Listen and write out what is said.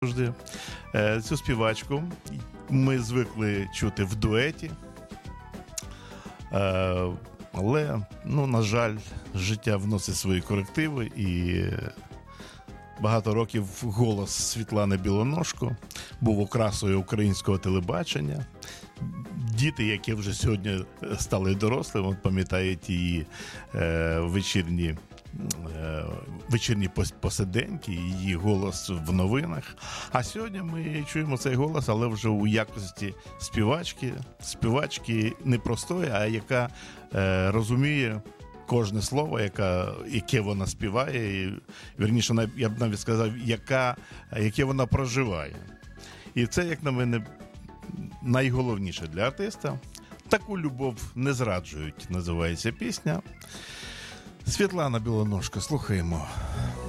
завжди. Цю співачку ми звикли чути в дуеті. Але, на жаль, життя вносить свої корективи, і багато років голос Світлани Білоножко був окрасою українського телебачення. Діти, які вже сьогодні стали дорослими, пам'ятають її вечірні посиденьки, її голос в новинах. А сьогодні ми чуємо цей голос, але вже у якості співачки не простої, а яка розуміє кожне слово, яке вона співає, і, вірніше, я б навіть сказав, яке вона проживає. І це, як на мене, найголовніше для артиста. Таку любов не зраджують, називається пісня. Світлана Білоножко, слухаємо.